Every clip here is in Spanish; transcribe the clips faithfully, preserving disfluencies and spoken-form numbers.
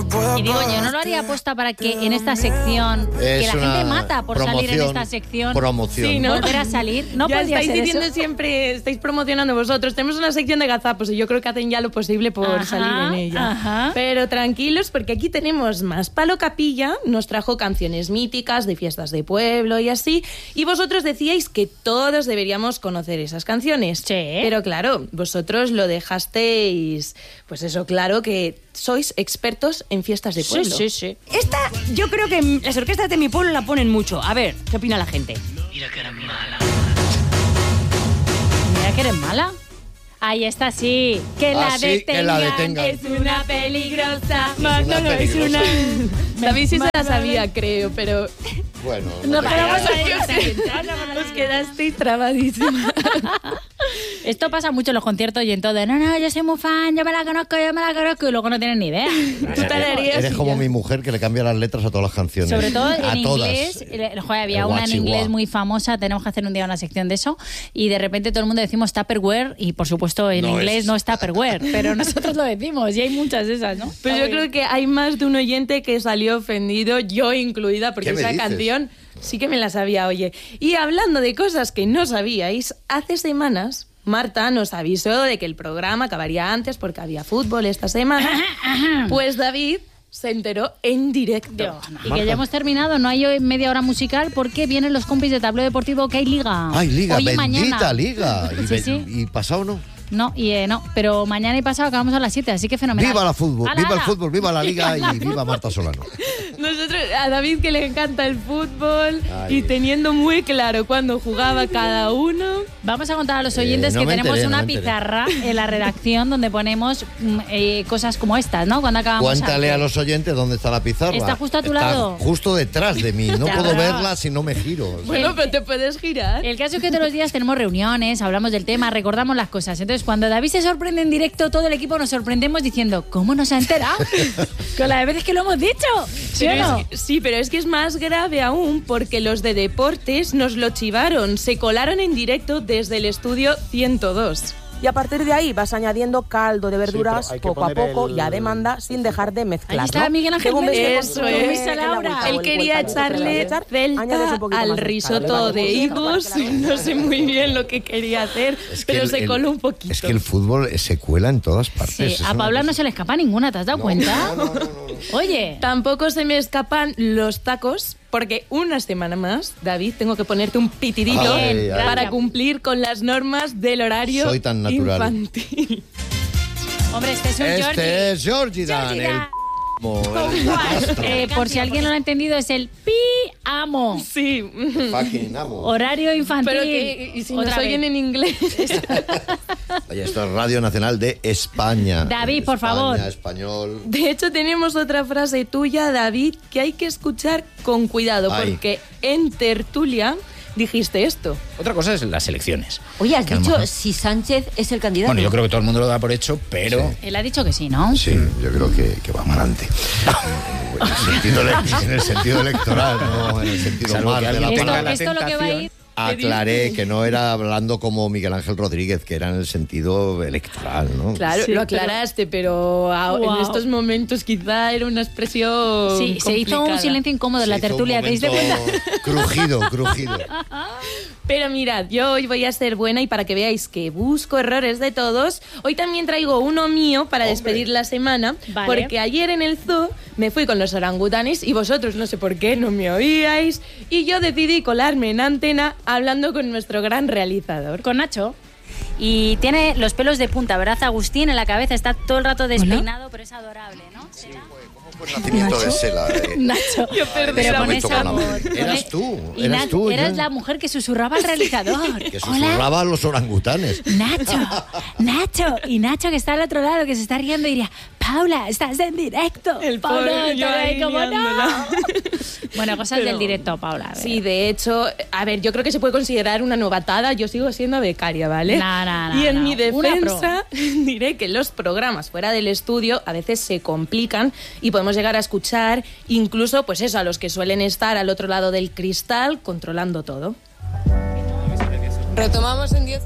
me puede Y digo, yo no lo haría aposta para que en esta sección, Es que la una gente mata por salir en esta sección, promoción. sí, ¿no? Volver a salir. No ya podría estáis ser diciendo eso. siempre, estáis promocionando vosotros. Tenemos una sección de gazapos y yo creo que hacen ya lo posible por Ajá, salir en ella. ajá. Pero tranquilos, porque aquí tenemos más. Palo Capilla nos trajo canciones míticas de fiestas de pueblo y así. Y vosotros decíais que todos deberíamos conocer esas canciones. Sí. Pero claro, vosotros lo dejasteis, pues eso, claro que sois expertos en fiestas de pueblo. Sí, sí, sí. Esta, yo creo que las orquestas de mi pueblo la ponen mucho. A ver, ¿qué opina la gente? Mira que eres mala. Ahí está, sí. Que, Ah, la, sí, detengan, que la detengan. es una peligrosa. una no, no, es peligrosa. una... David sí se la sabía, creo, pero Bueno, No, te pero creas. vamos a ir. os quedasteis trabadísimos. Esto pasa mucho en los conciertos y en todo. No, no, yo soy muy fan, yo me la conozco, yo me la conozco. Y luego no tienen ni idea. Tú tarareas Eres y como ya. mi mujer que le cambia las letras a todas las canciones. Sobre todo a en todas. inglés. eh, Joder, había El una en guachihuá. inglés muy famosa. Tenemos que hacer un día una sección de eso. Y de repente todo el mundo decimos Tupperware. Y por supuesto en No inglés es. no es Tupperware. Pero nosotros lo decimos. Y hay muchas de esas, ¿no? Pues yo creo que hay más de un oyente que salió ofendido, yo incluida, porque ¿Qué me esa dices? canción sí que me la sabía, oye. Y hablando de cosas que no sabíais, hace semanas Marta nos avisó de que el programa acabaría antes porque había fútbol esta semana. Pues David se enteró en directo. Dios, y que ya hemos terminado, no hay hoy media hora musical porque vienen los compis de Tablero Deportivo que hay liga. Ay, liga, Hoy y bendita mañana. liga. Y, Sí, be- sí. y pasado no. No, y eh, no, pero mañana y pasado acabamos a las siete, así que fenomenal. Viva la fútbol, ¡Hala, viva el hala! fútbol, viva la liga y viva Marta Solano. Nosotros, a David que le encanta el fútbol Ay. y teniendo muy claro cuándo jugaba cada uno. Vamos a contar a los oyentes Eh, no que me tenemos enteré, no una me enteré. pizarra en la redacción donde ponemos mm, eh, cosas como estas, ¿no? Cuando acabamos. Cuéntale antes. a los oyentes dónde está la pizarra. Está justo a tu Está lado. justo detrás de mí. No Ya, puedo brava. verla si no me giro. Bueno, pero te puedes girar. El caso es que todos los días tenemos reuniones, hablamos del tema, recordamos las cosas. Entonces, cuando David se sorprende en directo, todo el equipo nos sorprendemos diciendo, ¿cómo nos ha enterado? Con las veces que lo hemos dicho, ¿sí o Pero no? es que- sí, pero es que es más grave aún porque los de deportes nos lo chivaron, se colaron en directo desde el estudio ciento dos. Y a partir de ahí vas añadiendo caldo de verduras pero hay que poco a poner poco el- y a demanda sin dejar de mezclar. Ahí está Miguel Ángel Según ves que Méndez. construye Eso en es. la Laura. vuelta o Él el quería vuelta, echarle echar, añades un celta poquito al más de risotto caldo. de higos, no sé muy bien lo que quería hacer, Es que pero el- se el- coló un poquito. Es que el fútbol se cuela en todas partes. Sí, Es a una Paula no cosa- se le escapa ninguna, ¿te has dado cuenta? Oye, Tampoco se me escapan los tacos, porque una semana más, David, tengo que ponerte un pitidito Ay, ay. para cumplir con las normas del horario Soy tan natural. infantil. hombre, este es un Este Georgie. es Georgie Dan, Georgie el Dan. mo- el astro. Eh, por si alguien no lo ha entendido, es el pi amo. Sí, Fucking amo. Horario infantil. pero que y si nos Otra vez. oyen en inglés. Oye, esto es Radio Nacional de España. David, por España, favor. Español. De hecho, tenemos otra frase tuya, David, que hay que escuchar con cuidado, Ay. porque en tertulia dijiste esto. Otra cosa es las elecciones. Oye, has Que a lo dicho mejor- si Sánchez es el candidato. Bueno, yo creo que todo el mundo lo da por hecho, pero... Él ha dicho que sí, ¿no? Sí, yo creo que, que va para adelante. En el sentido, ele- en el sentido electoral, no en el sentido Salvo más que de la alguien Esto, tenga palabra. la esto lo que va a ir. Aclaré que no era hablando como Miguel Ángel Rodríguez, que era en el sentido electoral, ¿no? Claro, Sí, lo pero- aclaraste, pero, a- Guau. en estos momentos quizá era una expresión Sí, se hizo un complicada. silencio incómodo en la Se hizo un tertulia, ¿te diste cuenta? momento Crujido, crujido. Pero mirad, yo hoy voy a ser buena y para que veáis que busco errores de todos, hoy también traigo uno mío para despedir la semana, Vale. porque ayer en el zoo me fui con los orangutanes y vosotros no sé por qué no me oíais y yo decidí colarme en antena hablando con nuestro gran realizador. Con Nacho. Y tiene los pelos de punta, ¿verdad, Agustín? En la cabeza está todo el rato despeinado, pero es adorable, ¿no? ¿Será? Fue el nacimiento de Sela. eh. Nacho. Yo perdí Pero la con momento esa con la voz. voz. con Eras e- tú, y eras Nach- tú, Eras ya. la mujer que susurraba al realizador. Que Hola. susurraba a los orangutanes. Nacho, Nacho, y Nacho que está al otro lado, que se está riendo, diría, Paula, estás en directo. El Paula, pobre, yo todo ahí ahí como, no. liándola. Bueno, cosas Pero- del directo, Paula. a ver. Sí, de hecho, a ver, yo creo que se puede considerar una novatada. Yo sigo siendo becaria, ¿vale? No, no, no, y en no. mi Una defensa diré que los programas fuera del estudio a veces se complican y podemos llegar a escuchar incluso, pues eso, a los que suelen estar al otro lado del cristal controlando todo. Retomamos en diez.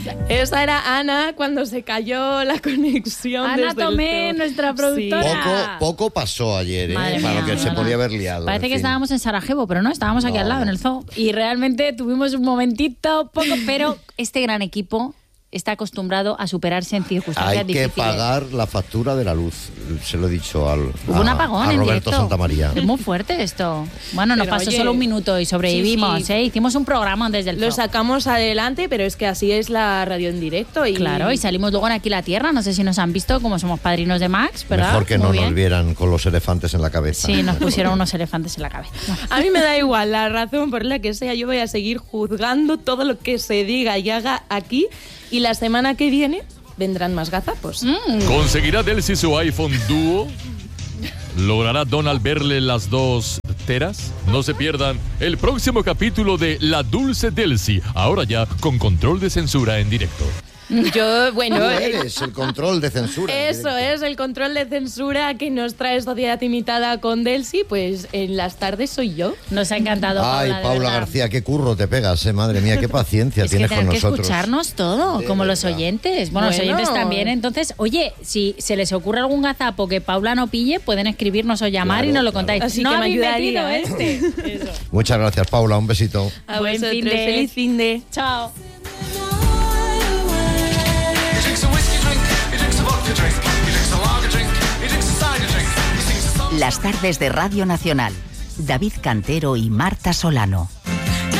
Esa era Ana cuando se cayó la conexión. Ana desde el Tomé, Zoo. nuestra productora. Sí. Poco, poco pasó ayer, ¿eh? Madre Para mía, lo que se no, no. podía haber liado. Parece en que fin. estábamos en Sarajevo, pero no, estábamos aquí No. al lado, en el zoo. Y realmente tuvimos un momentito, poco, pero este gran equipo está acostumbrado a superarse en circunstancias Hay que difíciles. pagar la factura de la luz. Se lo he dicho al, Hubo un a- apagón a en Roberto directo. Santamaría. Es muy fuerte esto. Bueno, nos Pero, pasó oye, solo un minuto y sobrevivimos, sí, sí. ¿eh? Hicimos un programa desde el Lo zoo. sacamos adelante, pero es que así es la radio en directo. Y... Claro, y salimos luego en Aquí la Tierra. No sé si nos han visto, como somos padrinos de Max, ¿verdad? Mejor que Muy no bien. nos vieran con los elefantes en la cabeza. Sí, nos pusieron unos elefantes en la cabeza. A mí me da igual la razón por la que sea, yo voy a seguir juzgando todo lo que se diga y haga aquí. Y la semana que viene vendrán más gazapos. ¿Conseguirá Delcy su iPhone Duo? ¿Logrará Donald verle las dos teras? No se pierdan el próximo capítulo de La Dulce Delcy, ahora ya con control de censura en directo. Yo, bueno, Tú eh, eres el control de censura. en eso directo. es el control de censura que nos trae Sociedad Imitada con Delcy, pues en las tardes soy yo. Nos ha encantado, Ay, Paula, de Paula verdad. García, qué curro te pegas, eh, madre mía, qué paciencia Es que tienes tener con que nosotros. escucharnos todo, De como los verdad. oyentes. Bueno, los Bueno. oyentes también. Entonces, oye, si se les ocurre algún gazapo que Paula no pille, pueden escribirnos o llamar Claro, y nos lo claro. contáis. Así no que me habéis ayudaría, metido ¿eh? este. Eso. Muchas gracias, Paula, un besito. A Buen vosotros, fin de- feliz fin de. Chao. He drinks a whiskey drink, he drinks a vodka drink, he drinks a lager drink, he drinks a cider drink, he sings a song. Las tardes de Radio Nacional. David Cantero y Marta Solano.